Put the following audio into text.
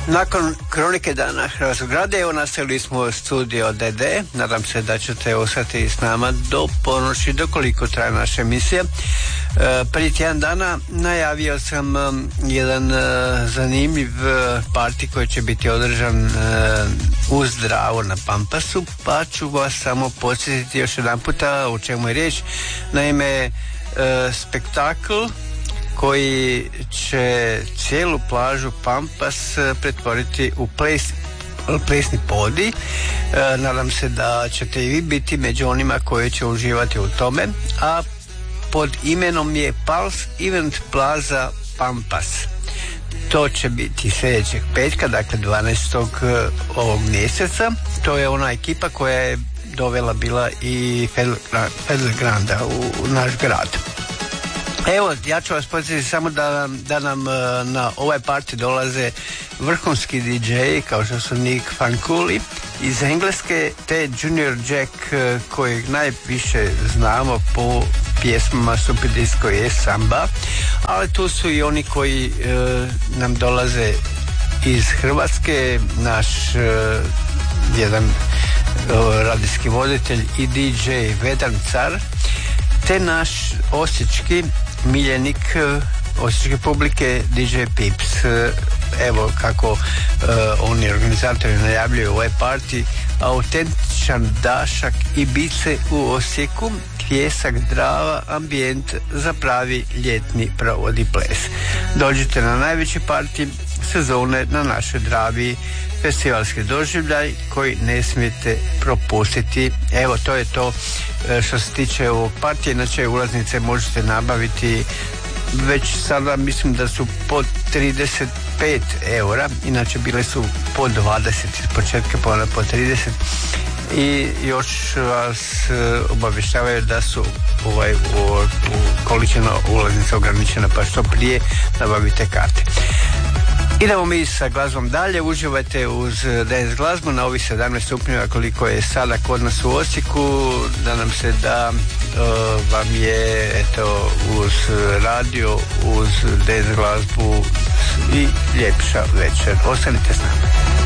Nakon kronike dana Hrvatskog radija, evo nastavili smo studio DD. Nadam se da ćete ostati s nama do ponoći, dokoliko traje naša emisija. Prije tjedan dana najavio sam jedan zanimljiv parti koji će biti održan u Zdravo na Pampasu, pa ću vas samo podsjetiti još jedan puta o čemu je riječ. Naime, spektakl koji će cijelu plažu Pampas pretvoriti u plesni podij. Nadam se da ćete i vi biti među onima koji će uživati u tome, a pod imenom je Pulse Event Plaza Pampas. To će biti sljedećeg petka, dakle 12. ovog mjeseca. To je ona ekipa koja je dovela bila i Fedel Granda u naš grad. Evo, ja ću vas podsjetiti samo da nam na ovaj party dolaze vrhunski DJ kao što su Nick Fanculi iz Engleske, te Junior Jack kojeg najviše znamo po pjesmama Super Disco i Samba, ali tu su i oni koji nam dolaze iz Hrvatske, naš jedan radijski voditelj i DJ Vedran Car, te naš osječki miljenik osječke publike DJ Pips. Evo kako oni organizatori najavljuju ovaj party: autentičan dašak Ibize u Osijeku, pijesak, Drava, ambijent za pravi ljetni provodi ples. Dođite na najveći party sezone na našoj Dravi, festivalski doživljaj koji ne smijete propustiti. Evo, to je to što se tiče ovog partije. Inače, ulaznice možete nabaviti već sada, mislim da su po 35 eura, inače bile su po 20 iz početka, pa po 30, i još vas obavještavaju da su količina ulaznica ograničena, pa što prije nabavite karte. Idemo mi sa glazbom dalje. Uživajte uz dance glazbu na ovih 17 stupnjeva koliko je sada kod nas u Osijeku. Nadam se da vam je uz radio, uz dance glazbu i ljepša večer. Ostanite s nama.